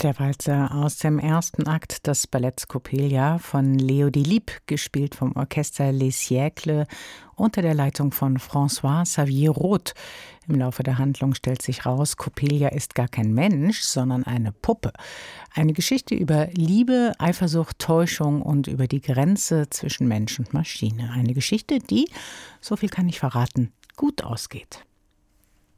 Der Walzer aus dem ersten Akt des Balletts Coppelia von Leo Delibes, gespielt vom Orchester Les Siècles unter der Leitung von François-Xavier-Roth. Im Laufe der Handlung stellt sich raus, Coppelia ist gar kein Mensch, sondern eine Puppe. Eine Geschichte über Liebe, Eifersucht, Täuschung und über die Grenze zwischen Mensch und Maschine. Eine Geschichte, die, so viel kann ich verraten, gut ausgeht.